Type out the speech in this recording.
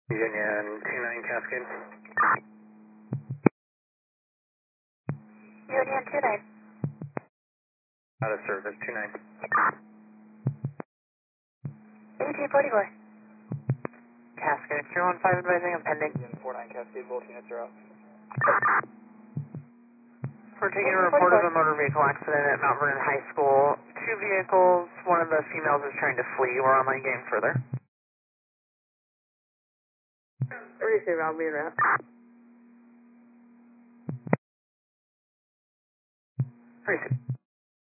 Union 29 Cascade. Union 29. Out of service 29. 1844. Cascade 315 advising and pending. Union 49 Cascade, both units are out. We're taking a report of a motor vehicle accident at Mount Vernon High School. Two vehicles, one of the females is trying to flee. We're online game further. Receive, I'll be in route. Receive.